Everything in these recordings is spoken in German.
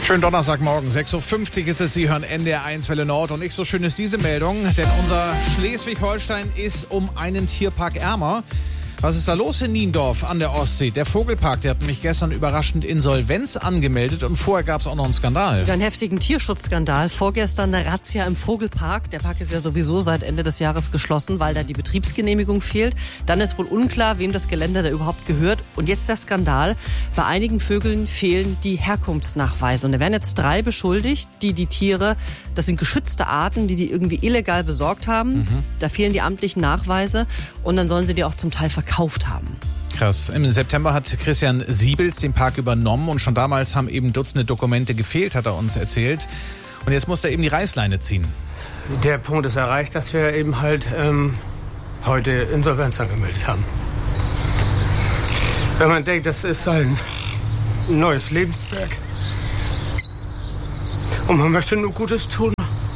Schönen Donnerstagmorgen, 6.50 Uhr ist es. Sie hören NDR1 Welle Nord und nicht so schön ist diese Meldung, denn unser Schleswig-Holstein ist um einen Tierpark ärmer. Was ist da los in Niendorf an der Ostsee? Der Vogelpark, der hat nämlich gestern überraschend Insolvenz angemeldet und vorher gab es auch noch einen Skandal. Einen heftigen Tierschutzskandal. Vorgestern eine Razzia im Vogelpark. Der Park ist ja sowieso seit Ende des Jahres geschlossen, weil da die Betriebsgenehmigung fehlt. Dann ist wohl unklar, wem das Gelände da überhaupt gehört. Und jetzt der Skandal. Bei einigen Vögeln fehlen die Herkunftsnachweise. Und da werden jetzt 3 beschuldigt, die Tiere, das sind geschützte Arten, die irgendwie illegal besorgt haben. Da fehlen die amtlichen Nachweise und dann sollen sie die auch zum Teil verkauft haben. Krass. Im September hat Christian Siebels den Park übernommen und schon damals haben eben Dutzende Dokumente gefehlt, hat er uns erzählt. Und jetzt muss er eben die Reißleine ziehen. Der Punkt ist erreicht, dass wir eben halt heute Insolvenz angemeldet haben. Wenn man denkt, das ist ein neues Lebenswerk und man möchte nur Gutes tun.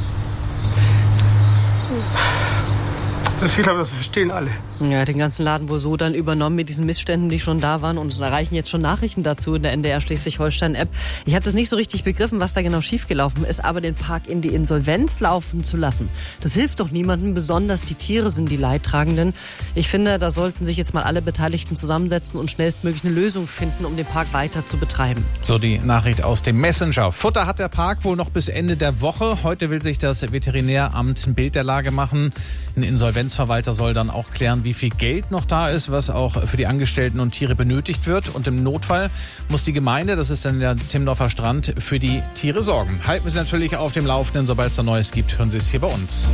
Ich glaube, das verstehen alle. Ja, den ganzen Laden wohl so dann übernommen mit diesen Missständen, die schon da waren. Und es erreichen jetzt schon Nachrichten dazu in der NDR Schleswig-Holstein-App. Ich habe das nicht so richtig begriffen, was da genau schiefgelaufen ist. Aber den Park in die Insolvenz laufen zu lassen, das hilft doch niemandem. Besonders die Tiere sind die Leidtragenden. Ich finde, da sollten sich jetzt mal alle Beteiligten zusammensetzen und schnellstmöglich eine Lösung finden, um den Park weiter zu betreiben. So die Nachricht aus dem Messenger. Futter hat der Park wohl noch bis Ende der Woche. Heute will sich das Veterinäramt ein Bild der Lage machen. Ein Insolvenzverwalter soll dann auch klären, wie viel Geld noch da ist, was auch für die Angestellten und Tiere benötigt wird. Und im Notfall muss die Gemeinde, das ist dann der Timmendorfer Strand, für die Tiere sorgen. Halten wir Sie natürlich auf dem Laufenden. Sobald es da Neues gibt, hören Sie es hier bei uns.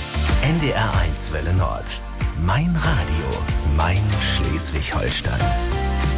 NDR1 Welle Nord. Mein Radio. Mein Schleswig-Holstein.